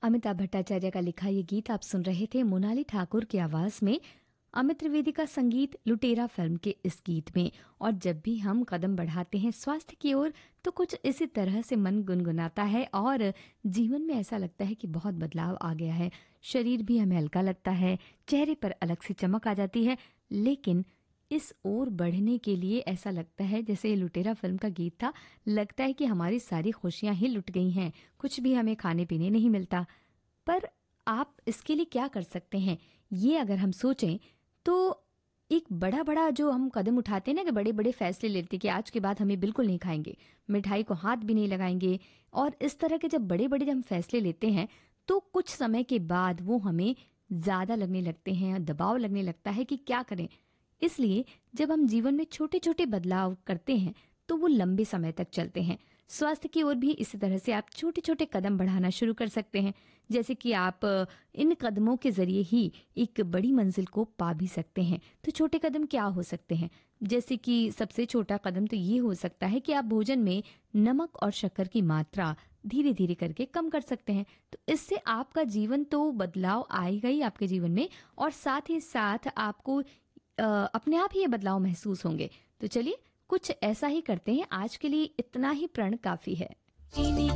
अमिताभ भट्टाचार्य का लिखा ये गीत आप सुन रहे थे मोनाली ठाकुर की आवाज में। अमित त्रिवेदी का संगीत लुटेरा फिल्म के इस गीत में। और जब भी हम कदम बढ़ाते हैं स्वास्थ्य की ओर तो कुछ इसी तरह से मन गुनगुनाता है और जीवन में ऐसा लगता है कि बहुत बदलाव आ गया है। शरीर भी हमें हल्का लगता है, चेहरे पर अलग सी चमक आ जाती है। लेकिन इस ओर बढ़ने के लिए ऐसा लगता है जैसे ये लुटेरा फिल्म का गीत था, लगता है कि हमारी सारी खुशियां ही लुट गई हैं, कुछ भी हमें खाने पीने नहीं मिलता। पर आप इसके लिए क्या कर सकते हैं, ये अगर हम सोचें तो एक बड़ा बड़ा जो हम कदम उठाते हैं ना, कि बड़े बड़े फैसले लेते हैं कि आज के बाद हमें बिल्कुल नहीं खाएंगे, मिठाई को हाथ भी नहीं लगाएंगे, और इस तरह के जब बड़े बड़े हम फैसले लेते हैं तो कुछ समय के बाद वो हमें ज़्यादा लगने लगते हैं, दबाव लगने लगता है कि क्या करें। इसलिए जब हम जीवन में छोटे छोटे बदलाव करते हैं तो वो लंबे समय तक चलते हैं। स्वास्थ्य की ओर भी इसी तरह से आप छोटे छोटे कदम बढ़ाना शुरू कर सकते हैं, जैसे कि आप इन कदमों के जरिए ही एक बड़ी मंजिल को पा भी सकते हैं। तो छोटे कदम क्या हो सकते हैं, जैसे कि सबसे छोटा कदम तो ये हो सकता है कि आप भोजन में नमक और शक्कर की मात्रा धीरे धीरे करके कम कर सकते हैं। तो इससे आपका जीवन तो बदलाव आएगा ही आपके जीवन में, और साथ ही साथ आपको अपने आप ही ये बदलाव महसूस होंगे। तो चलिए कुछ ऐसा ही करते हैं, आज के लिए इतना ही प्रण काफी है।